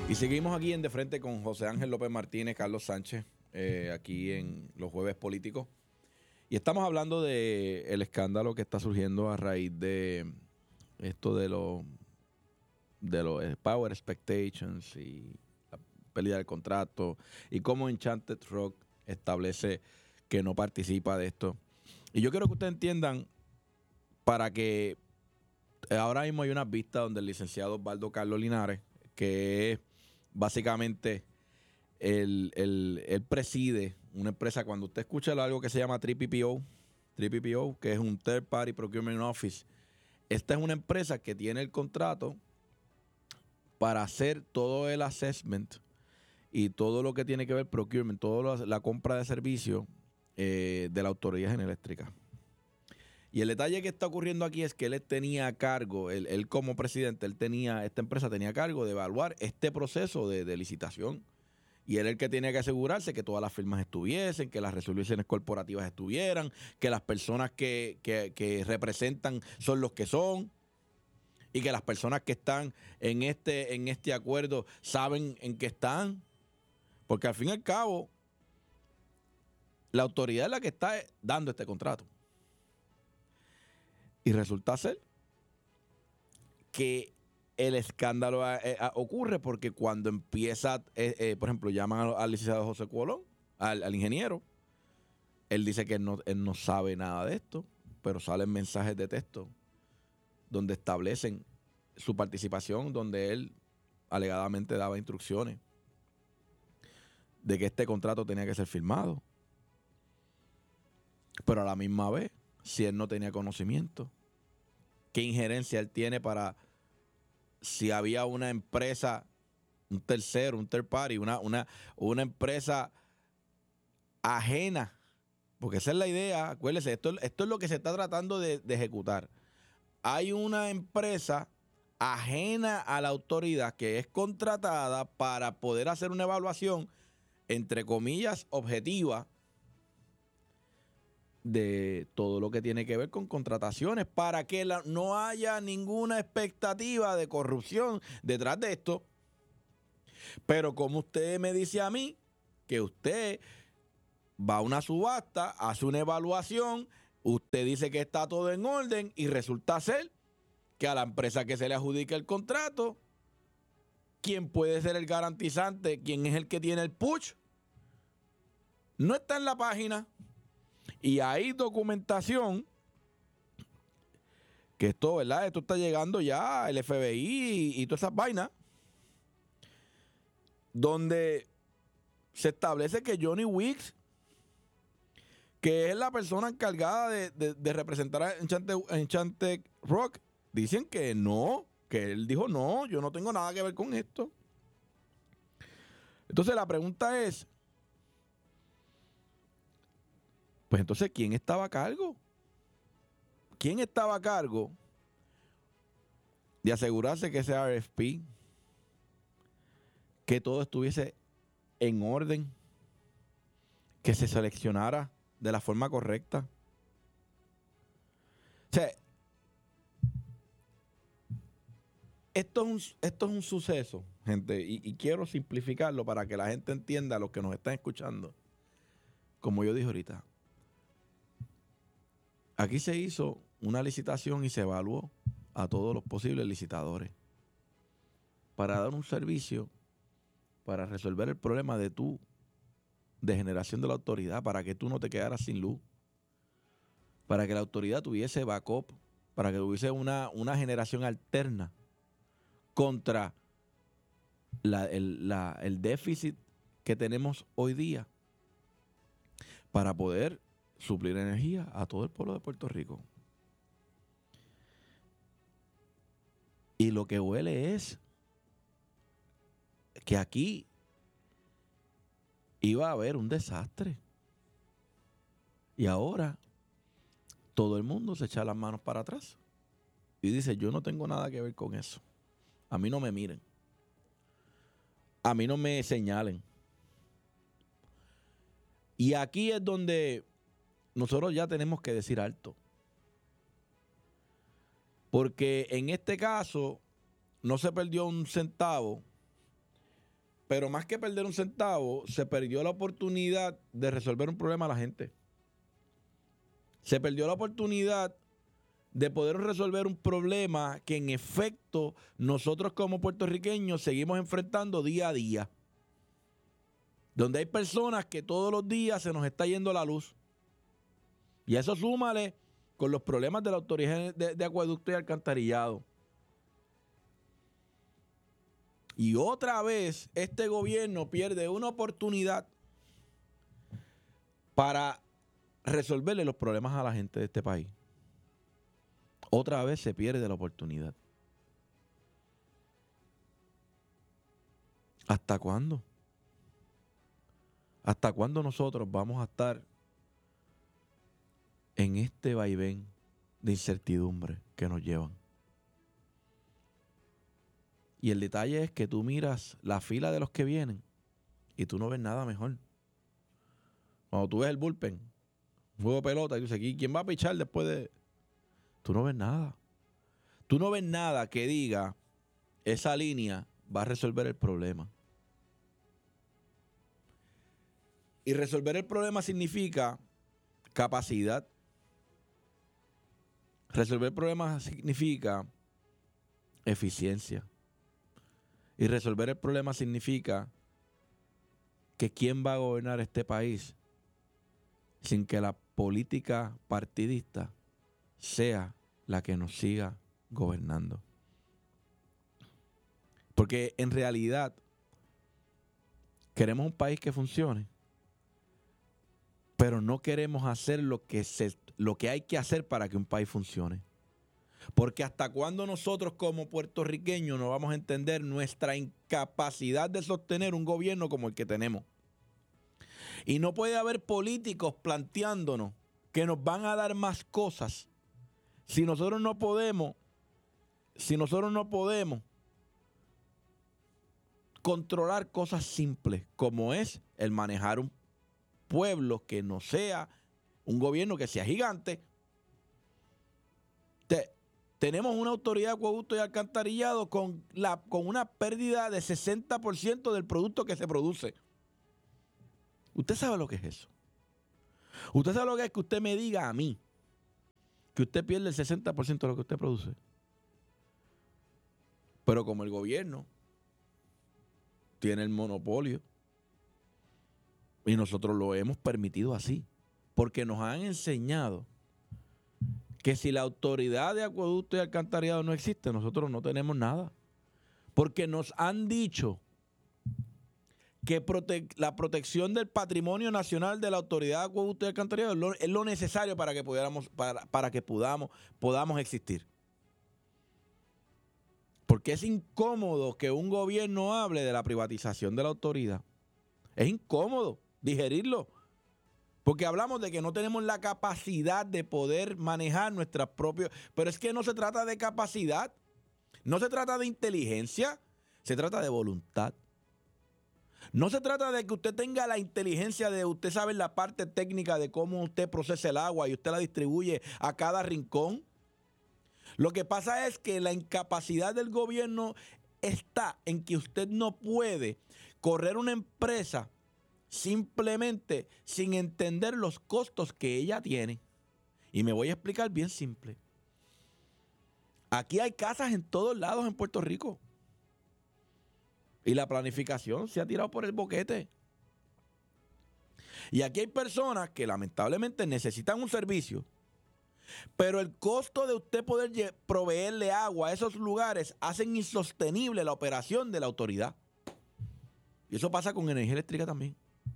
Y seguimos aquí en De Frente con José Ángel López Martínez, Carlos Sánchez, aquí en los Jueves Políticos. Y estamos hablando del escándalo que está surgiendo a raíz de esto de los Power Expectations y la pérdida del contrato y cómo Enchanted Rock establece que no participa de esto. Y yo quiero que ustedes entiendan para que ahora mismo hay una vista donde el licenciado Osvaldo Carlos Linares, que es básicamente él preside una empresa. Cuando usted escucha algo que se llama 3PPO, que es un Third Party Procurement Office, esta es una empresa que tiene el contrato para hacer todo el assessment y todo lo que tiene que ver procurement, toda la compra de servicios de la Autoridad Eléctrica. Y el detalle que está ocurriendo aquí es que él tenía a cargo, él como presidente, esta empresa tenía a cargo de evaluar este proceso de licitación. Y él el que tenía que asegurarse que todas las firmas estuviesen, que las resoluciones corporativas estuvieran, que las personas que representan son los que son, y que las personas que están en este acuerdo saben en qué están. Porque al fin y al cabo, la autoridad es la que está dando este contrato. Y resulta ser que el escándalo ocurre porque cuando empieza, por ejemplo, llaman al licenciado José Colón, al ingeniero, él dice que él no sabe nada de esto, pero salen mensajes de texto donde establecen su participación, donde él alegadamente daba instrucciones de que este contrato tenía que ser firmado. Pero a la misma vez, si él no tenía conocimiento, ¿qué injerencia él tiene para si había una empresa, un tercero, un third party, una empresa ajena? Porque esa es la idea, acuérdense, esto es lo que se está tratando de ejecutar. Hay una empresa ajena a la autoridad que es contratada para poder hacer una evaluación, entre comillas, objetiva de todo lo que tiene que ver con contrataciones para que no haya ninguna expectativa de corrupción detrás de esto. Pero como usted me dice a mí que usted va a una subasta, hace una evaluación, usted dice que está todo en orden y resulta ser que a la empresa que se le adjudica el contrato, ¿quién puede ser el garantizante? ¿Quién es el que tiene el push? No está en la página. Y hay documentación que esto, ¿verdad? Esto está llegando ya al FBI y todas esas vainas, donde se establece que Johnny Weeks, que es la persona encargada de representar a Enchanted Rock, dicen que no, que él dijo no, yo no tengo nada que ver con esto. Entonces la pregunta es, pues entonces, ¿quién estaba a cargo? ¿Quién estaba a cargo de asegurarse que ese RFP, que todo estuviese en orden, que se seleccionara de la forma correcta? O sea, esto es un suceso, gente, y quiero simplificarlo para que la gente entienda, los que nos están escuchando. Como yo dije ahorita, aquí se hizo una licitación y se evaluó a todos los posibles licitadores para dar un servicio, para resolver el problema de generación de la autoridad, para que tú no te quedaras sin luz, para que la autoridad tuviese backup, para que tuviese una generación alterna contra el déficit que tenemos hoy día, para poder suplir energía a todo el pueblo de Puerto Rico. Y lo que huele es que aquí iba a haber un desastre. Y ahora todo el mundo se echa las manos para atrás y dice, yo no tengo nada que ver con eso. A mí no me miren. A mí no me señalen. Y aquí es donde nosotros ya tenemos que decir alto. Porque en este caso no se perdió un centavo Pero más que perder un centavo, se perdió la oportunidad de resolver un problema a la gente. Se perdió la oportunidad de poder resolver un problema que en efecto nosotros como puertorriqueños seguimos enfrentando día a día. Donde hay personas que todos los días se nos está yendo la luz. Y eso súmale con los problemas de la autoridad de acueducto y alcantarillado. Y otra vez este gobierno pierde una oportunidad para resolverle los problemas a la gente de este país. Otra vez se pierde la oportunidad. ¿Hasta cuándo? ¿Hasta cuándo nosotros vamos a estar en este vaivén de incertidumbre que nos llevan? Y el detalle es que tú miras la fila de los que vienen y tú no ves nada mejor. Cuando tú ves el bullpen, un juego de pelota, y tú dices, aquí, ¿quién va a pichar después de...? Tú no ves nada. Tú no ves nada que diga, esa línea va a resolver el problema. Y resolver el problema significa capacidad. Resolver problemas significa eficiencia. Y resolver el problema significa que quién va a gobernar este país sin que la política partidista sea la que nos siga gobernando. Porque en realidad queremos un país que funcione, pero no queremos hacer lo que hay que hacer para que un país funcione. Porque hasta cuándo nosotros como puertorriqueños no vamos a entender nuestra incapacidad de sostener un gobierno como el que tenemos. Y no puede haber políticos planteándonos que nos van a dar más cosas si nosotros no podemos controlar cosas simples, como es el manejar un pueblo que no sea un gobierno que sea gigante. Tenemos una autoridad de acueducto y alcantarillado con una pérdida de 60% del producto que se produce. ¿Usted sabe lo que es eso? ¿Usted sabe lo que es que usted me diga a mí que usted pierde el 60% de lo que usted produce? Pero como el gobierno tiene el monopolio y nosotros lo hemos permitido así, porque nos han enseñado que si la autoridad de acueducto y alcantarillado no existe, nosotros no tenemos nada. Porque nos han dicho que la protección del patrimonio nacional de la autoridad de acueducto y alcantarillado es lo necesario para que podamos existir. Porque es incómodo que un gobierno hable de la privatización de la autoridad. Es incómodo digerirlo. Porque hablamos de que no tenemos la capacidad de poder manejar nuestras propias... Pero es que no se trata de capacidad, no se trata de inteligencia, se trata de voluntad. No se trata de que usted tenga la inteligencia de usted saber la parte técnica de cómo usted procesa el agua y usted la distribuye a cada rincón. Lo que pasa es que la incapacidad del gobierno está en que usted no puede correr una empresa simplemente sin entender los costos que ella tiene. Y me voy a explicar bien simple. Aquí hay casas en todos lados en Puerto Rico. Y la planificación se ha tirado por el boquete. Y aquí hay personas que lamentablemente necesitan un servicio, pero el costo de usted poder proveerle agua a esos lugares hacen insostenible la operación de la autoridad. Y eso pasa con energía eléctrica también.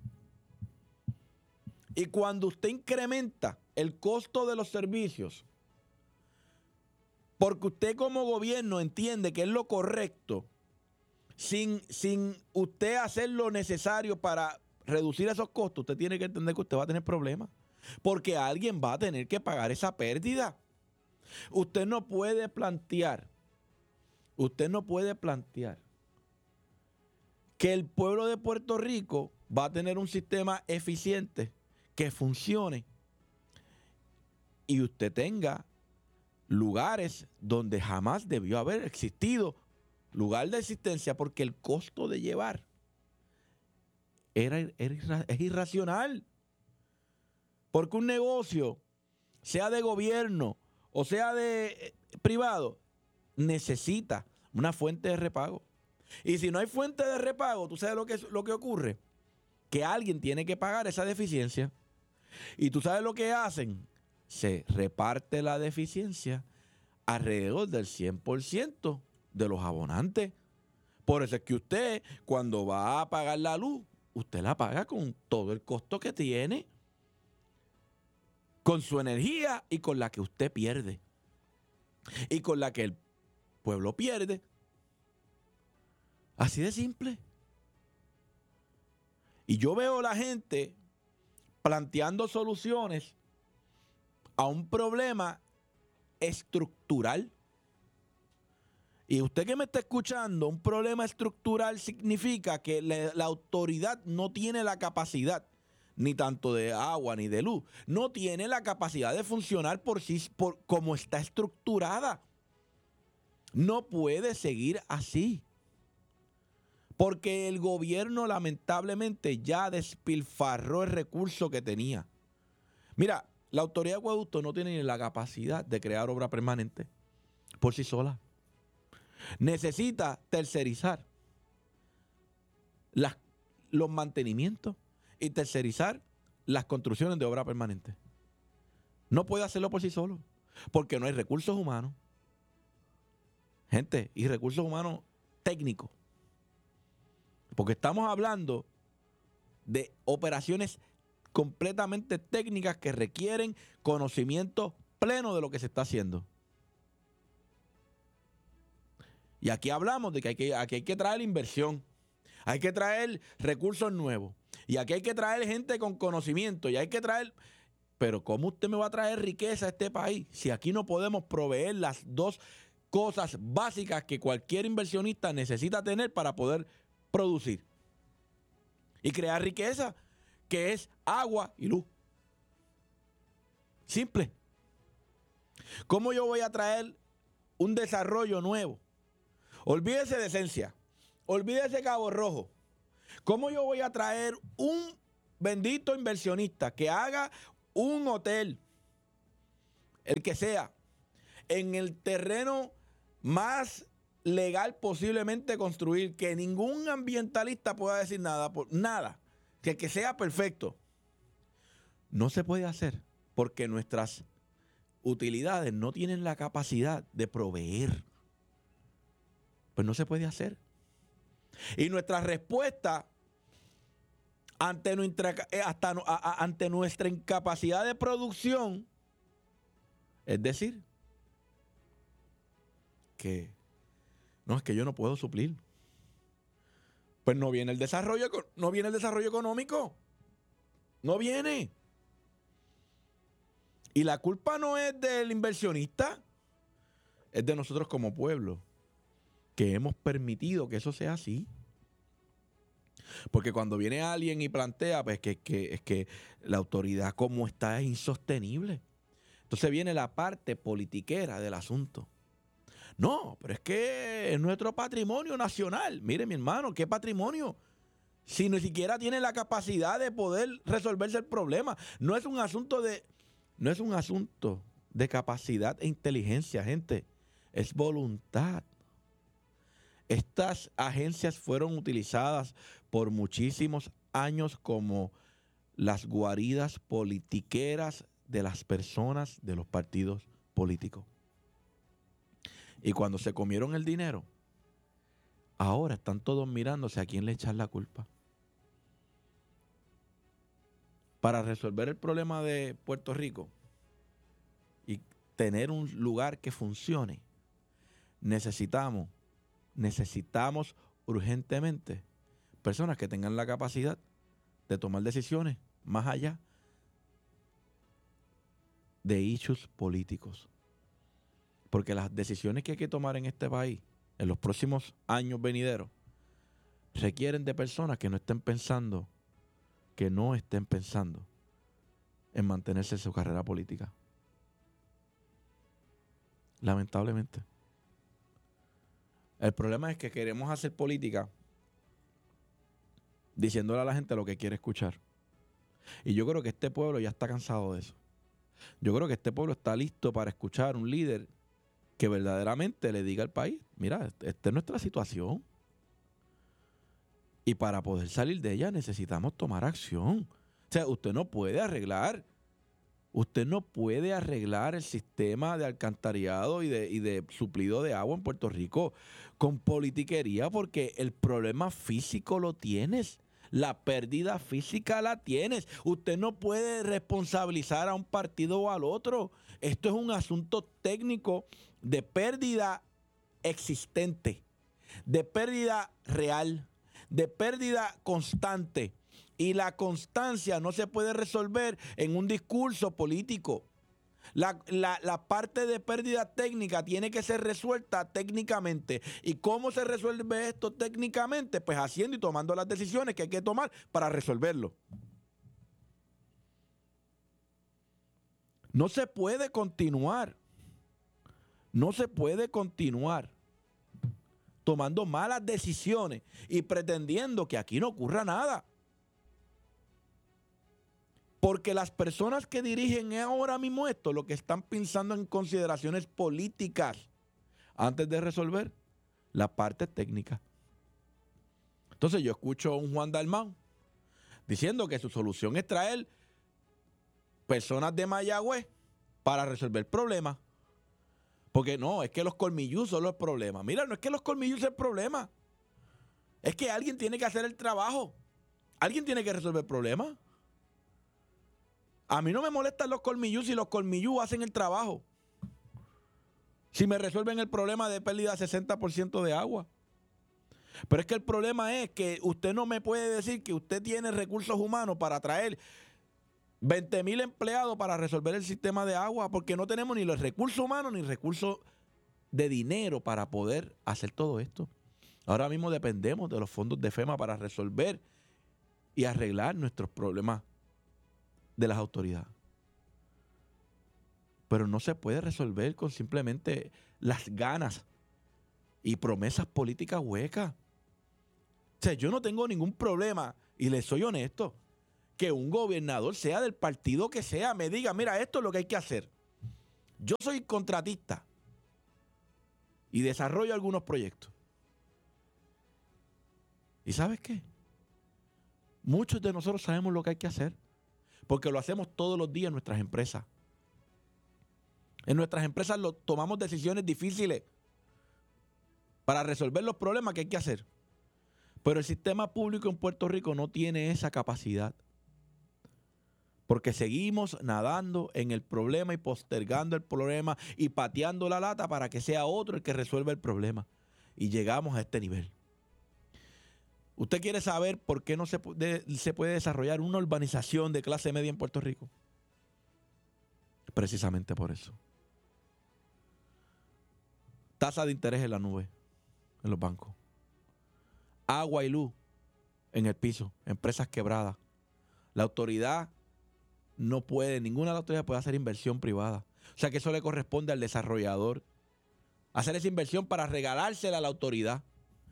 Y cuando usted incrementa el costo de los servicios, porque usted como gobierno entiende que es lo correcto, sin usted hacer lo necesario para reducir esos costos, usted tiene que entender que usted va a tener problemas. Porque alguien va a tener que pagar esa pérdida. Usted no puede plantear que el pueblo de Puerto Rico va a tener un sistema eficiente que funcione y usted tenga lugares donde jamás debió haber existido lugar de existencia porque el costo de llevar es irracional. Porque un negocio, sea de gobierno o sea de privado, necesita una fuente de repago. Y si no hay fuente de repago, ¿tú sabes lo que ocurre? Que alguien tiene que pagar esa deficiencia. Y tú sabes lo que hacen. Se reparte la deficiencia alrededor del 100% de los abonantes. Por eso es que usted, cuando va a pagar la luz, usted la paga con todo el costo que tiene, con su energía y con la que usted pierde. Y con la que el pueblo pierde. Así de simple. Y yo veo a la gente planteando soluciones a un problema estructural. Y usted que me está escuchando, un problema estructural significa que la autoridad no tiene la capacidad, ni tanto de agua ni de luz, no tiene la capacidad de funcionar por como está estructurada. No puede seguir así. Porque el gobierno lamentablemente ya despilfarró el recurso que tenía. Mira, la autoridad de acueducto no tiene ni la capacidad de crear obra permanente por sí sola. Necesita tercerizar los mantenimientos y tercerizar las construcciones de obra permanente. No puede hacerlo por sí solo, porque no hay recursos humanos. Gente, y recursos humanos técnicos. Porque estamos hablando de operaciones completamente técnicas que requieren conocimiento pleno de lo que se está haciendo. Y aquí hablamos de que aquí hay que traer inversión, hay que traer recursos nuevos, y aquí hay que traer gente con conocimiento, y hay que traer... Pero ¿cómo usted me va a traer riqueza a este país si aquí no podemos proveer las dos cosas básicas que cualquier inversionista necesita tener para poder producir y crear riqueza, que es agua y luz? Simple. ¿Cómo yo voy a traer un desarrollo nuevo? Olvídese de Esencia, olvídese de Cabo Rojo. ¿Cómo yo voy a traer un bendito inversionista que haga un hotel, el que sea, en el terreno más legal posiblemente construir, que ningún ambientalista pueda decir nada, nada, que sea perfecto? No se puede hacer porque nuestras utilidades no tienen la capacidad de proveer. Pues no se puede hacer. Y nuestra respuesta ante nuestra incapacidad de producción es decir que no, es que yo no puedo suplir. Pues no viene el desarrollo económico. No viene. Y la culpa no es del inversionista, es de nosotros como pueblo, que hemos permitido que eso sea así. Porque cuando viene alguien y plantea pues, que la autoridad como está es insostenible, entonces viene la parte politiquera del asunto. No, pero es que es nuestro patrimonio nacional. Mire, mi hermano, ¿qué patrimonio? Si ni siquiera tiene la capacidad de poder resolverse el problema. No es un asunto de capacidad e inteligencia, gente. Es voluntad. Estas agencias fueron utilizadas por muchísimos años como las guaridas politiqueras de las personas de los partidos políticos. Y cuando se comieron el dinero, ahora están todos mirándose a quién le echar la culpa. Para resolver el problema de Puerto Rico y tener un lugar que funcione, necesitamos urgentemente personas que tengan la capacidad de tomar decisiones más allá de issues políticos. Porque las decisiones que hay que tomar en este país en los próximos años venideros requieren de personas que no estén pensando en mantenerse en su carrera política. Lamentablemente. El problema es que queremos hacer política diciéndole a la gente lo que quiere escuchar. Y yo creo que este pueblo ya está cansado de eso. Yo creo que este pueblo está listo para escuchar un líder que verdaderamente le diga al país, mira, esta es nuestra situación. Y para poder salir de ella necesitamos tomar acción. O sea, usted no puede arreglar el sistema de alcantarillado y de suplido de agua en Puerto Rico con politiquería, porque el problema físico lo tienes. La pérdida física la tienes. Usted no puede responsabilizar a un partido o al otro. Esto es un asunto técnico de pérdida existente, de pérdida real, de pérdida constante. Y la constancia no se puede resolver en un discurso político. La parte de pérdida técnica tiene que ser resuelta técnicamente. ¿Y cómo se resuelve esto técnicamente? Pues haciendo y tomando las decisiones que hay que tomar para resolverlo. No se puede continuar tomando malas decisiones y pretendiendo que aquí no ocurra nada. Porque las personas que dirigen ahora mismo esto, lo que están pensando en consideraciones políticas antes de resolver la parte técnica. Entonces yo escucho a un Juan Dalmau diciendo que su solución es traer personas de Mayagüez para resolver problemas. Porque no, es que los colmillús son los problemas. Mira, no es que los colmillús son el problema. Es que alguien tiene que hacer el trabajo. Alguien tiene que resolver problemas. A mí no me molestan los colmillús si los colmillús hacen el trabajo. Si me resuelven el problema de pérdida de 60% de agua. Pero es que el problema es que usted no me puede decir que usted tiene recursos humanos para traer 20,000 empleados para resolver el sistema de agua, porque no tenemos ni los recursos humanos ni recursos de dinero para poder hacer todo esto. Ahora mismo dependemos de los fondos de FEMA para resolver y arreglar nuestros problemas de las autoridades. Pero no se puede resolver con simplemente las ganas y promesas políticas huecas. O sea, yo no tengo ningún problema, y le soy honesto, que un gobernador, sea del partido que sea, me diga, mira, esto es lo que hay que hacer. Yo soy contratista y desarrollo algunos proyectos. ¿Y sabes qué? Muchos de nosotros sabemos lo que hay que hacer, porque lo hacemos todos los días en nuestras empresas. En nuestras empresas tomamos decisiones difíciles para resolver los problemas que hay que hacer. Pero el sistema público en Puerto Rico no tiene esa capacidad. Porque seguimos nadando en el problema y postergando el problema y pateando la lata para que sea otro el que resuelva el problema. Y llegamos a este nivel. ¿Usted quiere saber por qué no se puede desarrollar una urbanización de clase media en Puerto Rico? Precisamente por eso. Tasa de interés en la nube, en los bancos. Agua y luz en el piso, empresas quebradas. La autoridad no puede, ninguna de las autoridades puede hacer inversión privada. O sea que eso le corresponde al desarrollador. Hacer esa inversión para regalársela a la autoridad.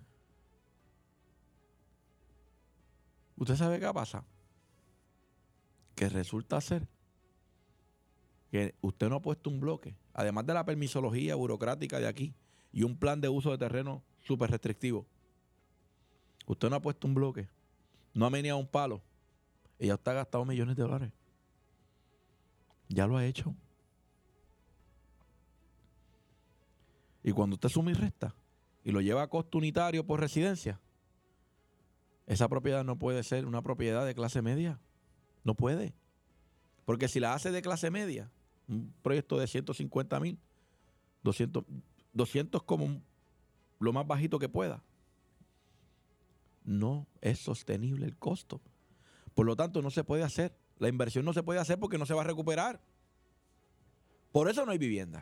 ¿Usted sabe qué pasa? Que resulta ser que usted no ha puesto un bloque, además de la permisología burocrática de aquí y un plan de uso de terreno súper restrictivo. Usted no ha puesto un bloque, no ha meneado un palo y ya está gastado millones de dólares. Ya lo ha hecho. Y cuando usted suma y resta y lo lleva a costo unitario por residencia, esa propiedad no puede ser una propiedad de clase media. No puede. Porque si la hace de clase media, un proyecto de 150,000, 200 como lo más bajito que pueda, no es sostenible el costo. Por lo tanto, no se puede hacer. La inversión no se puede hacer porque no se va a recuperar. Por eso no hay vivienda.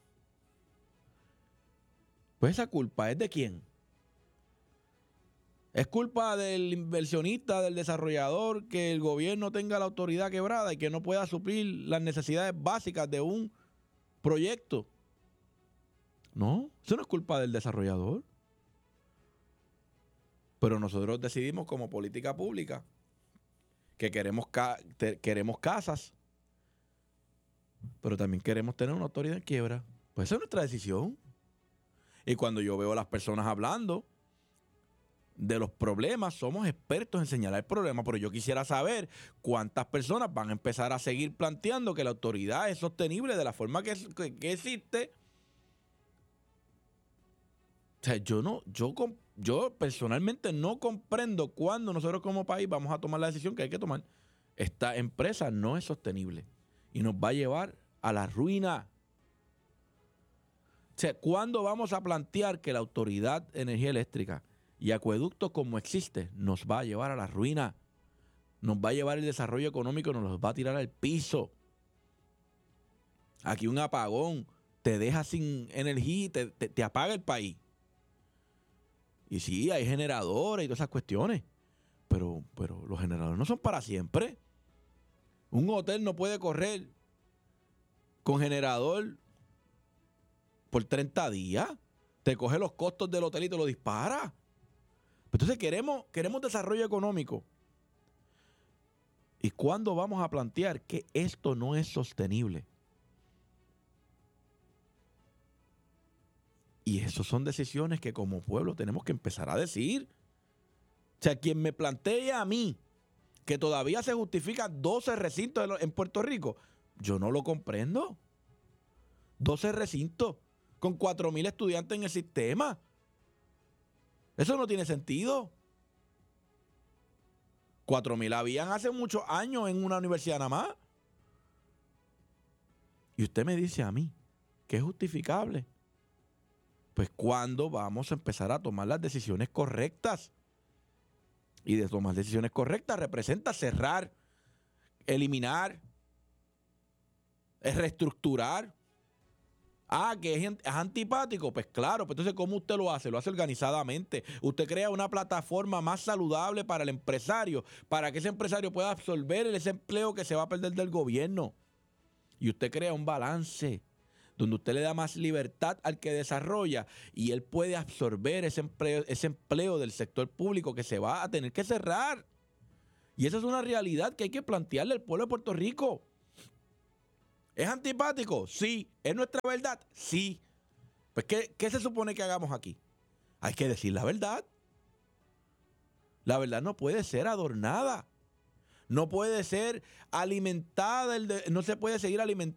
Pues esa culpa es de quién. Es culpa del inversionista, del desarrollador, que el gobierno tenga la autoridad quebrada y que no pueda suplir las necesidades básicas de un proyecto. No, eso no es culpa del desarrollador. Pero nosotros decidimos como política pública que queremos casas, pero también queremos tener una autoridad en quiebra. Pues esa es nuestra decisión. Y cuando yo veo a las personas hablando de los problemas, somos expertos en señalar el problema, pero yo quisiera saber cuántas personas van a empezar a seguir planteando que la autoridad es sostenible de la forma que existe. O sea, yo personalmente no comprendo cuándo nosotros como país vamos a tomar la decisión que hay que tomar. Esta empresa no es sostenible y nos va a llevar a la ruina. O sea, ¿cuándo vamos a plantear que la Autoridad de Energía Eléctrica y Acueducto como existe nos va a llevar a la ruina? Nos va a llevar el desarrollo económico, nos los va a tirar al piso. Aquí un apagón te deja sin energía y te apaga el país. Y sí, hay generadores y todas esas cuestiones, pero los generadores no son para siempre. Un hotel no puede correr con generador por 30 días. Te coge los costos del hotel y te lo dispara. Entonces queremos desarrollo económico. ¿Y cuándo vamos a plantear que esto no es sostenible? Y esas son decisiones que como pueblo tenemos que empezar a decir. O sea, quien me plantea a mí que todavía se justifican 12 recintos en Puerto Rico, yo no lo comprendo. 12 recintos con 4,000 estudiantes en el sistema. Eso no tiene sentido. 4,000 habían hace muchos años en una universidad nada más. Y usted me dice a mí que es justificable. Pues ¿cuándo vamos a empezar a tomar las decisiones correctas? Y de tomar decisiones correctas representa cerrar, eliminar, reestructurar. Que es antipático, pues claro, pues entonces ¿cómo usted lo hace? Lo hace organizadamente. Usted crea una plataforma más saludable para el empresario, para que ese empresario pueda absorber ese empleo que se va a perder del gobierno. Y usted crea un balance donde usted le da más libertad al que desarrolla y él puede absorber ese empleo del sector público que se va a tener que cerrar. Y esa es una realidad que hay que plantearle al pueblo de Puerto Rico. ¿Es antipático? Sí. ¿Es nuestra verdad? Sí. Pues ¿qué se supone que hagamos aquí? Hay que decir la verdad. La verdad no puede ser adornada. No puede ser alimentada, no se puede seguir alimentando